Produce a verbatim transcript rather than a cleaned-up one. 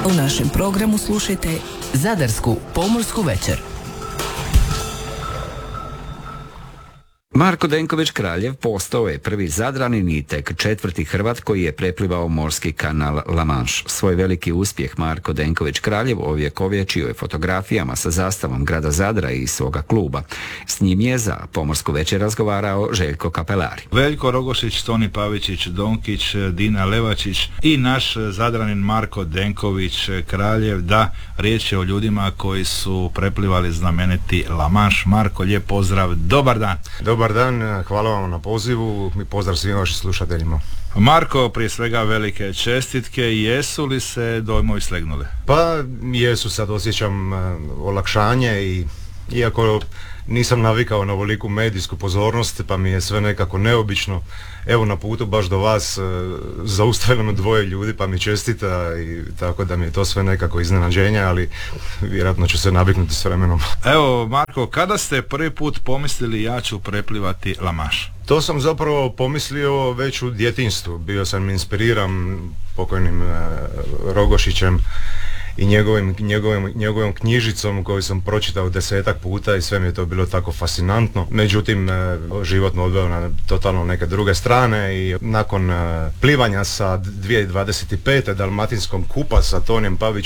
U našem programu slušajte Zadarsku pomorsku večer. Marko Denković Kraljev postao je prvi Zadranin i tek četvrti Hrvat koji je preplivao morski kanal La Manche. Svoj veliki uspjeh Marko Denković Kraljev ovjekovječio je fotografijama sa zastavom grada Zadra i svoga kluba. S njim je za Pomorsku večer razgovarao Željko Kapelari. Veljko Rogošić, Toni Pavičić, Donkić, Dina Levačić i naš Zadranin Marko Denković Kraljev. Da, riječ je o ljudima koji su preplivali znameniti La Manche. Marko, lijep pozdrav, dobar dan. Dobar dan, hvala vam na pozivu i pozdrav svim vašim slušateljima. Marko, prije svega velike čestitke, jesu li se dojmovi slegnuli? Pa jesu, sad osjećam olakšanje i iako nisam navikao na ovoliku medijsku pozornost, pa mi je sve nekako neobično. Evo na putu baš do vas zaustavilo me dvoje ljudi pa mi čestita i tako da mi je to sve nekako iznenađenje, ali vjerojatno ću se naviknuti s vremenom. Evo Marko, kada ste prvi put pomislili ja ću preplivati La Manche? To sam zapravo pomislio već u djetinjstvu. Bio sam inspiriran pokojnim e, Rogošićem i njegovim, njegovim, njegovom knjižicom koju sam pročitao desetak puta i sve mi je to bilo tako fascinantno. Međutim, e, život me odveo na totalno neke druge strane i nakon e, plivanja sa dvije tisuće dvadeset pete dalmatinskom kupa sa Tonijem Pavićem